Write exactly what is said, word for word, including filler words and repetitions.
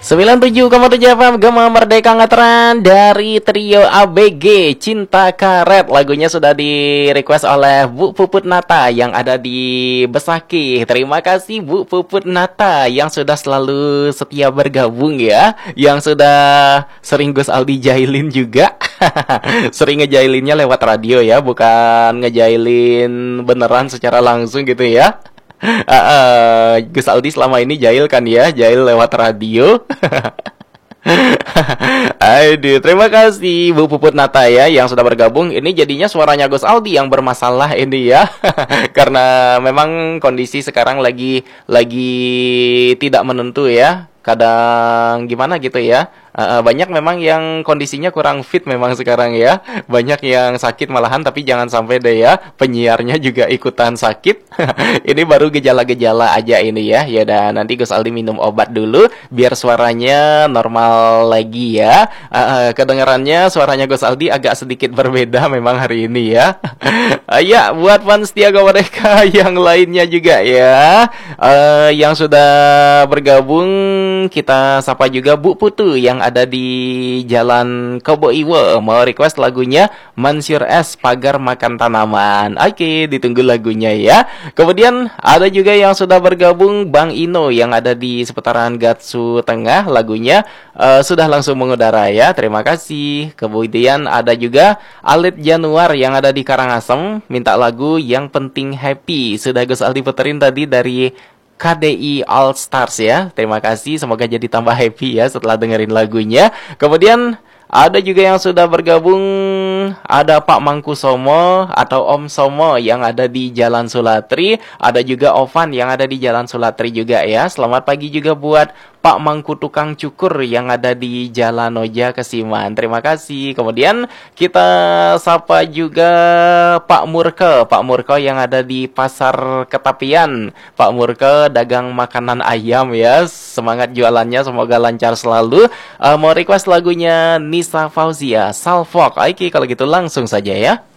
sembilan puluh tujuh koma tujuh F M Gema Merdeka Ngetren dari trio A B G Cinta Karet. Lagunya sudah di request oleh Bu Puput Nata yang ada di Besaki. Terima kasih Bu Puput Nata yang sudah selalu setia bergabung ya, yang sudah sering Gus Aldi jailin juga. Sering ngejailinnya lewat radio ya, bukan ngejailin beneran secara langsung gitu ya. Uh, uh, Gus Aldi selama ini jahil kan ya, jahil lewat radio. Aduh, terima kasih Bu Puput Nata ya yang sudah bergabung. Ini jadinya suaranya Gus Aldi yang bermasalah ini ya. Karena memang kondisi sekarang lagi lagi tidak menentu ya. Kadang gimana gitu ya. Uh, banyak memang yang kondisinya kurang fit memang sekarang ya. Banyak yang sakit malahan, tapi jangan sampai deh ya penyiarnya juga ikutan sakit. Ini baru gejala-gejala aja ini ya. Ya dan nanti Gus Aldi minum obat dulu biar suaranya normal lagi ya. Uh, uh, kedengarannya suaranya Gus Aldi agak sedikit berbeda memang hari ini ya. Uh, ya buat fans Tiaga mereka yang lainnya juga ya. Uh, yang sudah bergabung kita sapa juga Bu Putu yang ada di Jalan Kobo Iwo, mau request lagunya Mansur S Pagar Makan Tanaman. Oke, ditunggu lagunya ya. Kemudian ada juga yang sudah bergabung Bang Ino yang ada di seputaran Gatsu Tengah, lagunya uh, sudah langsung mengudara ya. Terima kasih. Kemudian ada juga Alit Januar yang ada di Karangasem minta lagu Yang Penting Happy. Sudah Gus Aldi puterin tadi dari K D I All Stars ya. Terima kasih, semoga jadi tambah happy ya setelah dengerin lagunya. Kemudian ada juga yang sudah bergabung, ada Pak Mangku Somo atau Om Somo yang ada di Jalan Sulatri. Ada juga Ovan yang ada di Jalan Sulatri juga ya. Selamat pagi juga buat Pak Mangku Tukang Cukur yang ada di Jalan Noja Kesiman. Terima kasih. Kemudian kita sapa juga Pak Murke. Pak Murke yang ada di Pasar Ketapian. Pak Murke dagang makanan ayam ya. Semangat jualannya, semoga lancar selalu. uh, Mau request lagunya Nisa Fauzia, Salfok. Oke, kalau gitu langsung saja ya.